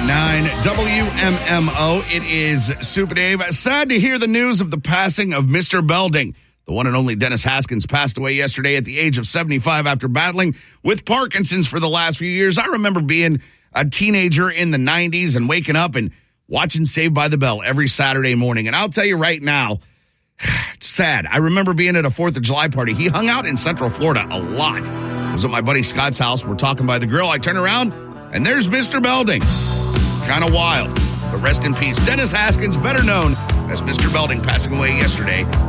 WMMO. It is Super Dave. Sad to hear the news of the passing of Mr. Belding. The one and only Dennis Haskins passed away yesterday at the age of 75 after battling with Parkinson's for the last few years. I remember being a teenager in the 90s and waking up and watching Saved by the Bell every Saturday morning. And I'll tell you right now, it's sad. I remember being at a 4th of July party. He hung out in Central Florida a lot. I was at my buddy Scott's house. We're talking by the grill. I turn around, and there's Mr. Belding. Kind of wild. But rest in peace. Dennis Haskins, better known as Mr. Belding, passing away yesterday